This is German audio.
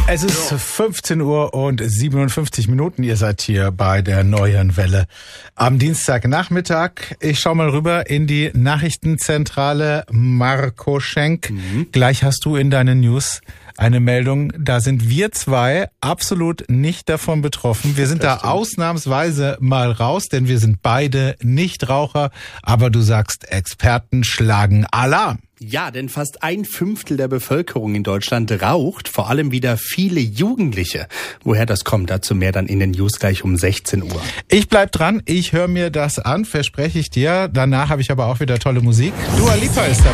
Es ist 15 Uhr und 57 Minuten. Ihr seid hier bei der Neuen Welle am Dienstagnachmittag. Ich schaue mal rüber in die Nachrichtenzentrale. Marco Schenk. Gleich hast du in deinen News eine Meldung. Da sind wir zwei absolut nicht davon betroffen. Wir sind da ausnahmsweise mal raus, denn wir sind beide Nichtraucher. Aber du sagst, Experten schlagen Alarm. Ja, denn fast 1/5 der Bevölkerung in Deutschland raucht, vor allem wieder viele Jugendliche. Woher das kommt, dazu mehr dann in den News gleich um 16 Uhr. Ich bleib dran, ich höre mir das an, verspreche ich dir. Danach habe ich aber auch wieder tolle Musik. Dua Lipa ist dabei.